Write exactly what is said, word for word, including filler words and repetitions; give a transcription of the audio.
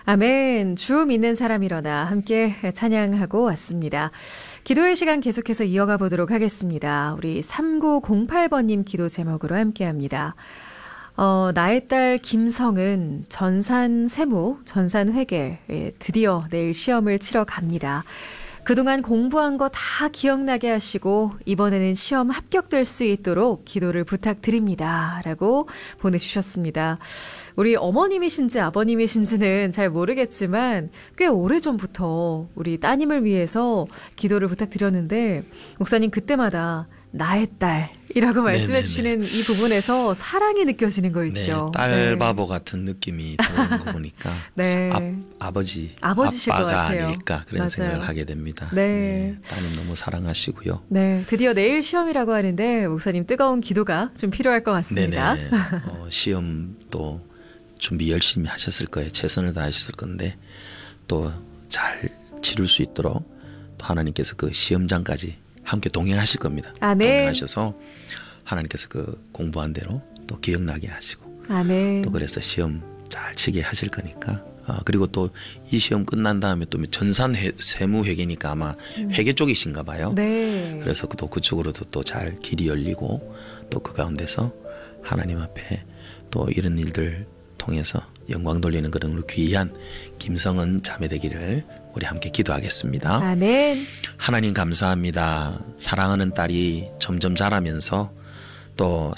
아멘. 주 믿는 사람 일어나 함께 찬양하고 왔습니다. 기도의 시간 계속해서 이어가 보도록 하겠습니다. 우리 삼구공팔 번님 기도 제목으로 함께합니다. 어, 나의 딸 김성은 전산 세무, 전산 회계, 예, 드디어 내일 시험을 치러 갑니다. 그동안 공부한 거 다 기억나게 하시고 이번에는 시험 합격될 수 있도록 기도를 부탁드립니다. 라고 보내주셨습니다. 우리 어머님이신지 아버님이신지는 잘 모르겠지만 꽤 오래전부터 우리 따님을 위해서 기도를 부탁드렸는데 목사님 그때마다 나의 딸이라고 말씀해 주시는 이 부분에서 사랑이 느껴지는 거 있죠. 네, 딸 네. 바보 같은 느낌이 드는 거 보니까 네. 아, 아버지, 아버지실 것 아빠가 같아요. 아닐까 그런 맞아요. 생각을 하게 됩니다. 네. 네, 따님 너무 사랑하시고요. 네, 드디어 내일 시험이라고 하는데 목사님 뜨거운 기도가 좀 필요할 것 같습니다. 네네. 어, 시험도 준비 열심히 하셨을 거예요. 최선을 다하셨을 건데 또 잘 치를 수 있도록 또 하나님께서 그 시험장까지 함께 동행하실 겁니다. 아멘. 동행하셔서 하나님께서 그 공부한 대로 또 기억나게 하시고 아멘. 또 그래서 시험 잘 치게 하실 거니까 아, 그리고 또 이 시험 끝난 다음에 또 전산 회, 세무 회계니까 아마 음. 회계 쪽이신가 봐요. 네. 그래서 또 그쪽으로도 또 잘 길이 열리고 또 그 가운데서 하나님 앞에 또 이런 일들 통해서 영광 돌리는 그런 우리 귀한 김성은 자매 되기를 우리 함께 기도하겠습니다. 아멘. 하나님 감사합니다. 사랑하는 딸이 점점 자라면서 또